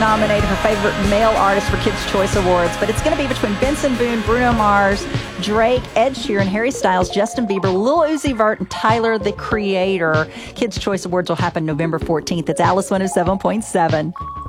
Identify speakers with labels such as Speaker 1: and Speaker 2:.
Speaker 1: nominated for Favorite Male Artist for Kids' Choice Awards, but it's going to be between Benson Boone, Bruno Mars, Drake, Ed Sheeran, Harry Styles, Justin Bieber, Lil Uzi Vert, and Tyler, the Creator. Kids' Choice Awards will happen November 14th. It's Alice 107.7.